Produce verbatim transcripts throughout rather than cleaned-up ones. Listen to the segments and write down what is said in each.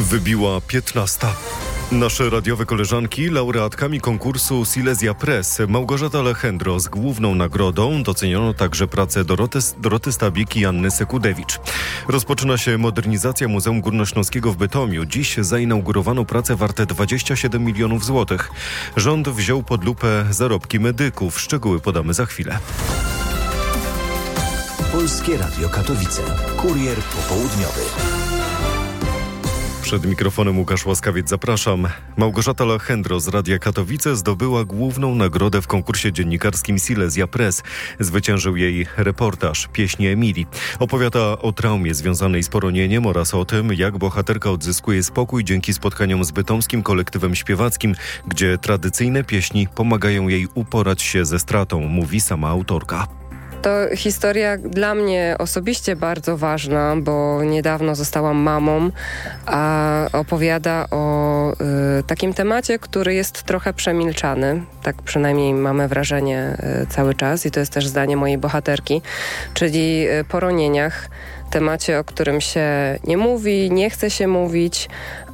Wybiła piętnasta. Nasze radiowe koleżanki, laureatkami konkursu Silesia Press Małgorzata Lechendro z główną nagrodą doceniono także pracę Doroty, Doroty Stabik i Anny Sekudewicz. Rozpoczyna się modernizacja Muzeum Górnośląskiego w Bytomiu. Dziś zainaugurowano pracę warte dwadzieścia siedem milionów złotych. Rząd wziął pod lupę zarobki medyków. Szczegóły podamy za chwilę. Polskie Radio Katowice. Kurier popołudniowy. Przed mikrofonem Łukasz Łaskawiec, zapraszam. Małgorzata Lechendro z Radia Katowice zdobyła główną nagrodę w konkursie dziennikarskim Silesia Press. Zwyciężył jej reportaż Pieśni Emilii. Opowiada o traumie związanej z poronieniem oraz o tym, jak bohaterka odzyskuje spokój dzięki spotkaniom z bytomskim kolektywem śpiewackim, gdzie tradycyjne pieśni pomagają jej uporać się ze stratą, mówi sama autorka. To historia dla mnie osobiście bardzo ważna, bo niedawno zostałam mamą, a opowiada o y, takim temacie, który jest trochę przemilczany. Tak przynajmniej mamy wrażenie y, cały czas i to jest też zdanie mojej bohaterki, czyli y, poronieniach. Temacie, o którym się nie mówi, nie chce się mówić,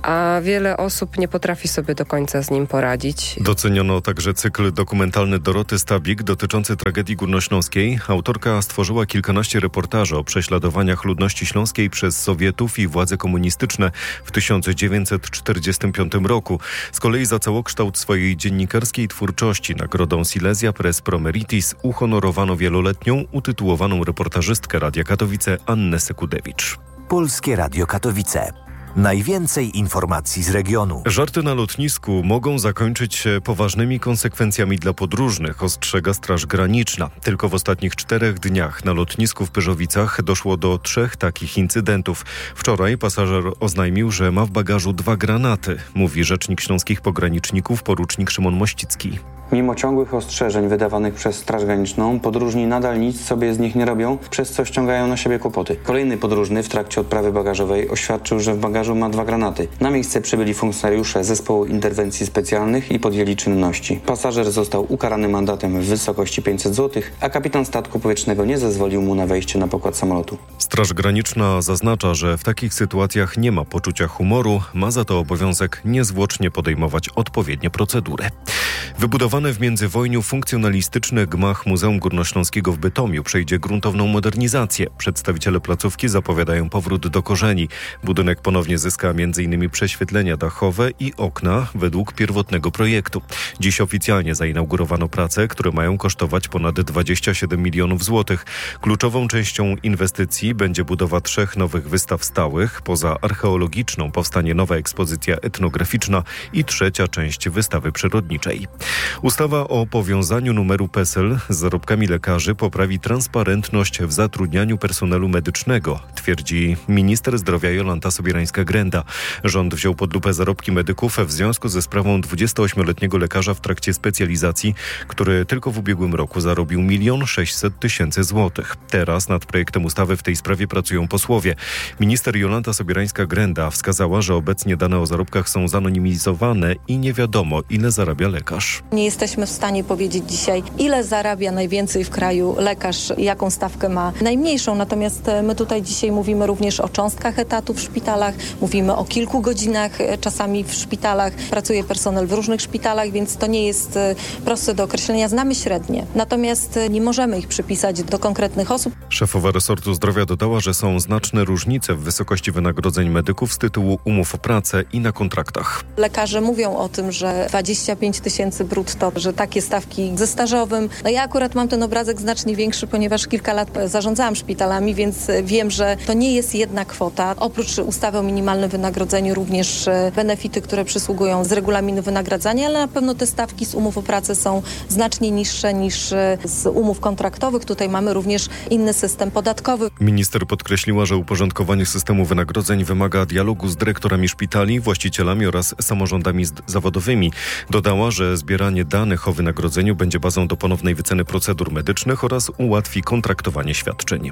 a wiele osób nie potrafi sobie do końca z nim poradzić. Doceniono także cykl dokumentalny Doroty Stabik dotyczący tragedii górnośląskiej. Autorka stworzyła kilkanaście reportaży o prześladowaniach ludności śląskiej przez Sowietów i władze komunistyczne w tysiąc dziewięćset czterdziestym piątym roku. Z kolei za całokształt swojej dziennikarskiej twórczości nagrodą Silesia Press Pro Meritis uhonorowano wieloletnią, utytułowaną reportażystkę Radia Katowice Annę Sekudewicz. Polskie Radio Katowice. Najwięcej informacji z regionu. Żarty na lotnisku mogą zakończyć się poważnymi konsekwencjami dla podróżnych, ostrzega Straż Graniczna. Tylko w ostatnich czterech dniach na lotnisku w Pyrzowicach doszło do trzech takich incydentów. Wczoraj pasażer oznajmił, że ma w bagażu dwa granaty, mówi rzecznik śląskich pograniczników porucznik Szymon Mościcki. Mimo ciągłych ostrzeżeń wydawanych przez Straż Graniczną, podróżni nadal nic sobie z nich nie robią, przez co ściągają na siebie kłopoty. Kolejny podróżny w trakcie odprawy bagażowej oświadczył, że w bagażu ma dwa granaty. Na miejsce przybyli funkcjonariusze Zespołu Interwencji Specjalnych i podjęli czynności. Pasażer został ukarany mandatem w wysokości pięćset złotych, a kapitan statku powietrznego nie zezwolił mu na wejście na pokład samolotu. Straż Graniczna zaznacza, że w takich sytuacjach nie ma poczucia humoru, ma za to obowiązek niezwłocznie podejmować odpowiednie procedury. Wybudowany w międzywojniu funkcjonalistyczny gmach Muzeum Górnośląskiego w Bytomiu przejdzie gruntowną modernizację. Przedstawiciele placówki zapowiadają powrót do korzeni. Budynek ponownie zyska między innymi prześwietlenia dachowe i okna według pierwotnego projektu. Dziś oficjalnie zainaugurowano prace, które mają kosztować ponad dwadzieścia siedem milionów złotych. Kluczową częścią inwestycji będzie budowa trzech nowych wystaw stałych. Poza archeologiczną powstanie nowa ekspozycja etnograficzna i trzecia część wystawy przyrodniczej. Ustawa o powiązaniu numeru PESEL z zarobkami lekarzy poprawi transparentność w zatrudnianiu personelu medycznego, twierdzi minister zdrowia Jolanta Sobierańska-Grenda. Rząd wziął pod lupę zarobki medyków w związku ze sprawą dwudziestoośmioletniego lekarza w trakcie specjalizacji, który tylko w ubiegłym roku zarobił milion sześćset tysięcy złotych. Teraz nad projektem ustawy w tej sprawie pracują posłowie. Minister Jolanta Sobierańska-Grenda wskazała, że obecnie dane o zarobkach są zanonimizowane i nie wiadomo, ile zarabia lekarz. Nie jesteśmy w stanie powiedzieć dzisiaj, ile zarabia najwięcej w kraju lekarz, jaką stawkę ma najmniejszą. Natomiast my tutaj dzisiaj mówimy również o cząstkach etatu w szpitalach, mówimy o kilku godzinach czasami w szpitalach. Pracuje personel w różnych szpitalach, więc to nie jest proste do określenia. Znamy średnie. Natomiast nie możemy ich przypisać do konkretnych osób. Szefowa resortu zdrowia dodała, że są znaczne różnice w wysokości wynagrodzeń medyków z tytułu umów o pracę i na kontraktach. Lekarze mówią o tym, że dwadzieścia pięć tysięcy brutto, że takie stawki ze stażowym. No ja akurat mam ten obrazek znacznie większy, ponieważ kilka lat zarządzałam szpitalami, więc wiem, że to nie jest jedna kwota. Oprócz ustawy o minimalnym wynagrodzeniu również benefity, które przysługują z regulaminu wynagradzania, ale na pewno te stawki z umów o pracę są znacznie niższe niż z umów kontraktowych. Tutaj mamy również inny system podatkowy. Minister podkreśliła, że uporządkowanie systemu wynagrodzeń wymaga dialogu z dyrektorami szpitali, właścicielami oraz samorządami zawodowymi. Dodała, że zbieranie danych o wynagrodzeniu będzie bazą do ponownej wyceny procedur medycznych oraz ułatwi kontraktowanie świadczeń.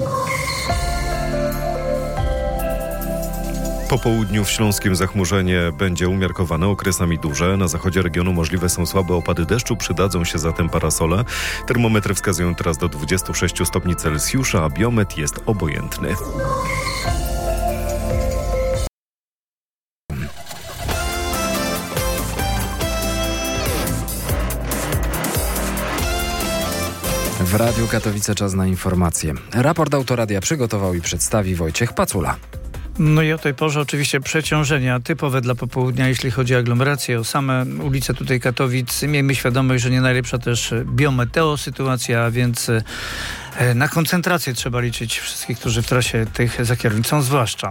Po południu w Śląskiem zachmurzenie będzie umiarkowane, okresami duże. Na zachodzie regionu możliwe są słabe opady deszczu, przydadzą się zatem parasole. Termometry wskazują teraz do dwudziestu sześciu stopni Celsjusza, a biometr jest obojętny. W Radiu Katowice czas na informacje. Raport Autoradia przygotował i przedstawi Wojciech Pacula. No i o tej porze oczywiście przeciążenia typowe dla popołudnia, jeśli chodzi o aglomerację, o same ulice tutaj Katowic. Miejmy świadomość, że nie najlepsza też biometeo sytuacja, więc na koncentrację trzeba liczyć wszystkich, którzy w trasie tych za kierownicą zwłaszcza.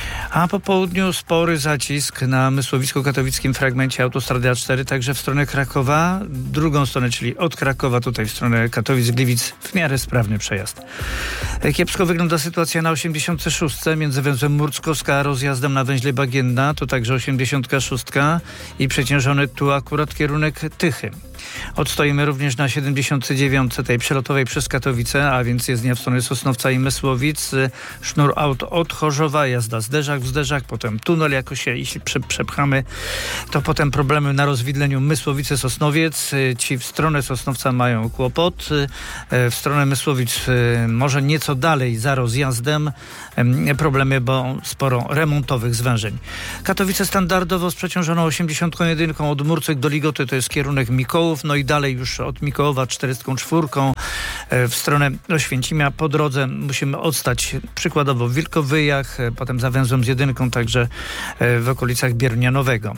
A po południu spory zacisk na Mysłowisku katowickim fragmencie autostrady A cztery, także w stronę Krakowa, drugą stronę, czyli od Krakowa tutaj w stronę Katowic-Gliwic, w miarę sprawny przejazd. Kiepsko wygląda sytuacja na osiemdziesiątej szóstej między węzłem Murckowska a rozjazdem na węźle Bagienna, to także osiemdziesiątka szóstka i przeciążony tu akurat kierunek Tychy. Odstoimy również na siedemdziesiątej dziewiątej, tej przelotowej przez Katowice, a więc jezdnia w stronę Sosnowca i Mysłowic. Sznur aut od Chorzowa, jazda zderzak w zderzak, potem tunel jakoś się, jeśli prze, przepchamy, to potem problemy na rozwidleniu Mysłowice-Sosnowiec. Ci w stronę Sosnowca mają kłopot, w stronę Mysłowic może nieco dalej za rozjazdem problemy, bo sporo remontowych zwężeń. Katowice standardowo z przeciążoną osiemdziesiątką jedynką od Murcyk do Ligoty, to jest kierunek Mikołów, no i dalej już od Mikołowa czterdziestką czwórką w stronę Oświęcimia. Po drodze musimy odstać przykładowo w Wilkowyjach, potem za węzłem z jedynką, także w okolicach Biernianowego.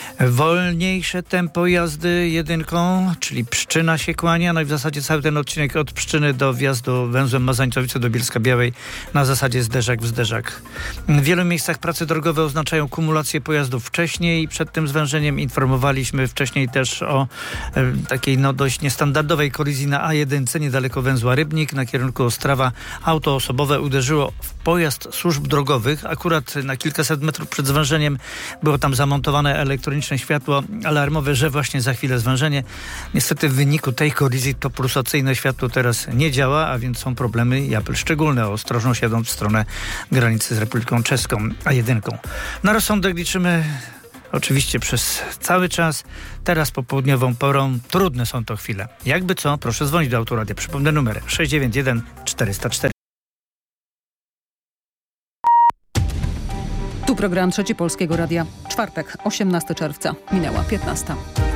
Wolniejsze tempo jazdy jedynką, czyli Pszczyna się kłania, no i w zasadzie cały ten odcinek od Pszczyny do wjazdu węzłem Mazańcowice do Bielska Białej na zasadzie zderzak w zderzak. W wielu miejscach prace drogowe oznaczają kumulację pojazdów wcześniej. Przed tym zwężeniem informowaliśmy wcześniej też o e, takiej no dość niestandardowej kolizji na A jeden niedaleko węzła Rybnik na kierunku Ostrawa. Auto osobowe uderzyło w pojazd służb drogowych. Akurat na kilkaset metrów przed zwężeniem było tam zamontowane elektroniczne światło alarmowe, że właśnie za chwilę zwężenie. Niestety w wyniku tej kolizji to pulsacyjne światło teraz nie działa, a więc są problemy i apel szczególny o ostrożność jadąc w stronę granicy z Republiką Czeską A jeden. Na rozsądek liczymy oczywiście przez cały czas. Teraz popołudniową porą trudne są to chwile. Jakby co, proszę dzwonić do Autoradia. Przypomnę numer sześć dziewięć jeden czterysta cztery. Tu program Trzeci Polskiego Radia. Czwartek, osiemnastego czerwca. Minęła piętnasta.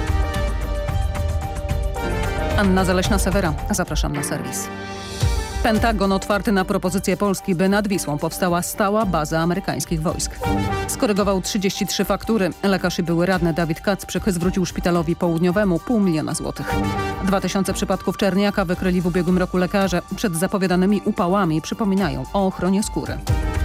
Anna Zaleśna-Sewera. Zapraszam na serwis. Pentagon otwarty na propozycję Polski, by nad Wisłą powstała stała baza amerykańskich wojsk. Skorygował trzydzieści trzy faktury. Lekarz i były radny Dawid Kacprzyk zwrócił szpitalowi południowemu pół miliona złotych. Dwa tysiące przypadków czerniaka wykryli w ubiegłym roku lekarze. Przed zapowiadanymi upałami przypominają o ochronie skóry.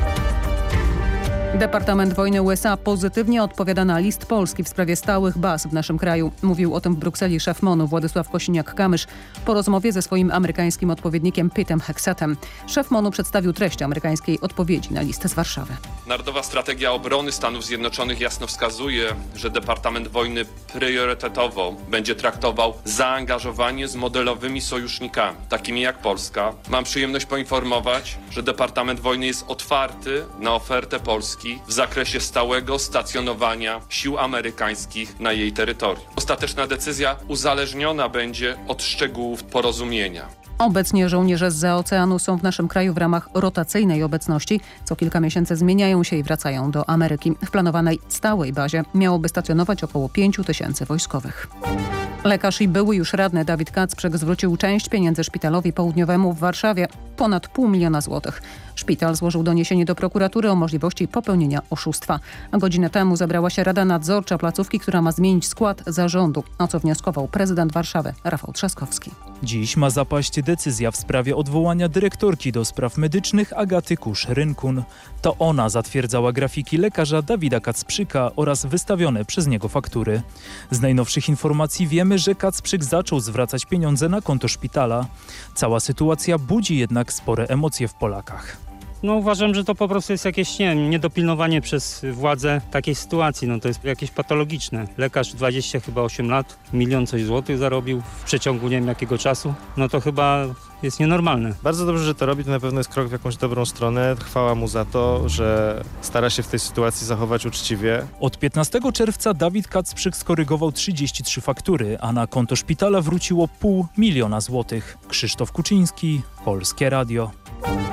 Departament Wojny U S A pozytywnie odpowiada na list Polski w sprawie stałych baz w naszym kraju. Mówił o tym w Brukseli szef MONU Władysław Kosiniak-Kamysz po rozmowie ze swoim amerykańskim odpowiednikiem Petem Hexetem. Szef MONU przedstawił treść amerykańskiej odpowiedzi na list z Warszawy. Narodowa Strategia Obrony Stanów Zjednoczonych jasno wskazuje, że Departament Wojny priorytetowo będzie traktował zaangażowanie z modelowymi sojusznikami, takimi jak Polska. Mam przyjemność poinformować, że Departament Wojny jest otwarty na ofertę Polski w zakresie stałego stacjonowania sił amerykańskich na jej terytorium. Ostateczna decyzja uzależniona będzie od szczegółów porozumienia. Obecnie żołnierze zza oceanu są w naszym kraju w ramach rotacyjnej obecności. Co kilka miesięcy zmieniają się i wracają do Ameryki. W planowanej stałej bazie miałoby stacjonować około pięciu tysięcy wojskowych. Lekarz i były już radny Dawid Kacprzyk zwrócił część pieniędzy szpitalowi południowemu w Warszawie, ponad pół miliona złotych. Szpital złożył doniesienie do prokuratury o możliwości popełnienia oszustwa. A godzinę temu zebrała się Rada Nadzorcza placówki, która ma zmienić skład zarządu, o co wnioskował prezydent Warszawy Rafał Trzaskowski. Dziś ma zapaść decyzja w sprawie odwołania dyrektorki do spraw medycznych Agaty Kusz-Rynkun. To ona zatwierdzała grafiki lekarza Dawida Kacprzyka oraz wystawione przez niego faktury. Z najnowszych informacji wiemy, że Kacprzyk zaczął zwracać pieniądze na konto szpitala. Cała sytuacja budzi jednak spore emocje w Polakach. No uważam, że to po prostu jest jakieś, nie wiem, niedopilnowanie przez władzę takiej sytuacji. No to jest jakieś patologiczne. Lekarz dwadzieścia chyba osiem lat, milion coś złotych zarobił w przeciągu nie wiem jakiego czasu. No to chyba jest nienormalne. Bardzo dobrze, że to robi, to na pewno jest krok w jakąś dobrą stronę. Chwała mu za to, że stara się w tej sytuacji zachować uczciwie. Od piętnastego czerwca Dawid Kacprzyk skorygował trzydzieści trzy faktury, a na konto szpitala wróciło pół miliona złotych. Krzysztof Kuczyński, Polskie Radio.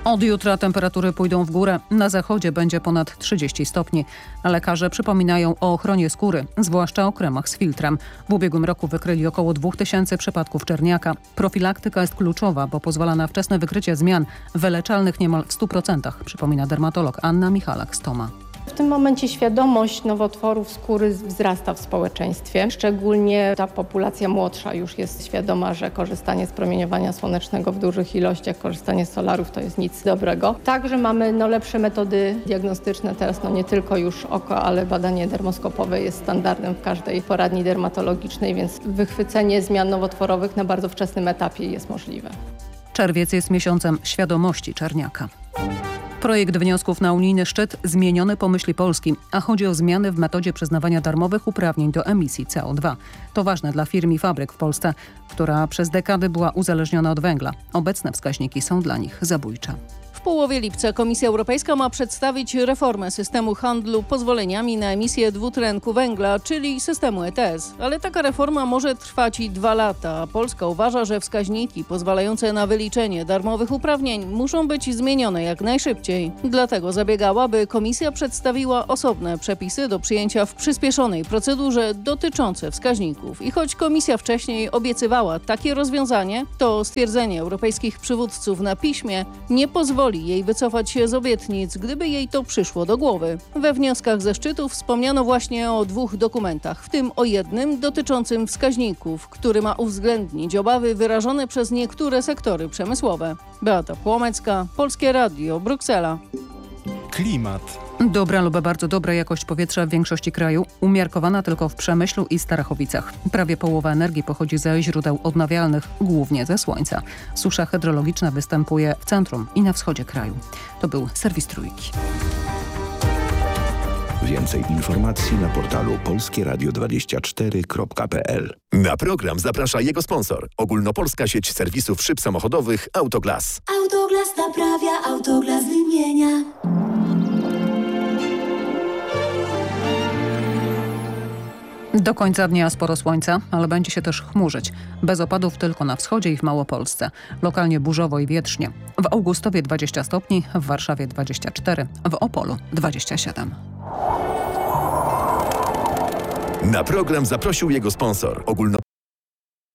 Od jutra temperatury pójdą w górę. Na zachodzie będzie ponad trzydzieści stopni. Lekarze przypominają o ochronie skóry, zwłaszcza o kremach z filtrem. W ubiegłym roku wykryli około dwóch tysięcy przypadków czerniaka. Profilaktyka jest kluczowa, bo pozwala na wczesne wykrycie zmian wyleczalnych niemal w stu procentach, przypomina dermatolog Anna Michalak-Stoma. W tym momencie świadomość nowotworów skóry wzrasta w społeczeństwie. Szczególnie ta populacja młodsza już jest świadoma, że korzystanie z promieniowania słonecznego w dużych ilościach, korzystanie z solarów to jest nic dobrego. Także mamy no, lepsze metody diagnostyczne. Teraz no, nie tylko już oko, ale badanie dermoskopowe jest standardem w każdej poradni dermatologicznej, więc wychwycenie zmian nowotworowych na bardzo wczesnym etapie jest możliwe. Czerwiec jest miesiącem świadomości czerniaka. Projekt wniosków na unijny szczyt zmieniony pomyśli Polski, a chodzi o zmiany w metodzie przyznawania darmowych uprawnień do emisji C O dwa. To ważne dla firm i fabryk w Polsce, która przez dekady była uzależniona od węgla. Obecne wskaźniki są dla nich zabójcze. W połowie lipca Komisja Europejska ma przedstawić reformę systemu handlu pozwoleniami na emisję dwutlenku węgla, czyli systemu E T S. Ale taka reforma może trwać i dwa lata, a Polska uważa, że wskaźniki pozwalające na wyliczenie darmowych uprawnień muszą być zmienione jak najszybciej. Dlatego zabiegała, by Komisja przedstawiła osobne przepisy do przyjęcia w przyspieszonej procedurze dotyczące wskaźników. I choć Komisja wcześniej obiecywała takie rozwiązanie, to stwierdzenie europejskich przywódców na piśmie nie pozwoli jej wycofać się z obietnic, gdyby jej to przyszło do głowy. We wnioskach ze szczytu wspomniano właśnie o dwóch dokumentach, w tym o jednym dotyczącym wskaźników, który ma uwzględnić obawy wyrażone przez niektóre sektory przemysłowe. Beata Płomecka, Polskie Radio, Bruksela. Klimat. Dobra lub bardzo dobra jakość powietrza w większości kraju, umiarkowana tylko w Przemyślu i Starachowicach. Prawie połowa energii pochodzi ze źródeł odnawialnych, głównie ze słońca. Susza hydrologiczna występuje w centrum i na wschodzie kraju. To był serwis Trójki. Więcej informacji na portalu polskie radio dwadzieścia cztery kropka p l. Na program zaprasza jego sponsor. Ogólnopolska sieć serwisów szyb samochodowych Autoglas. Autoglas naprawia, Autoglas wymienia. Do końca dnia sporo słońca, ale będzie się też chmurzyć. Bez opadów tylko na wschodzie i w Małopolsce. Lokalnie burzowo i wietrznie. W Augustowie dwadzieścia stopni, w Warszawie dwadzieścia cztery, w Opolu dwadzieścia siedem. Na program zaprosił jego sponsor. Ogólno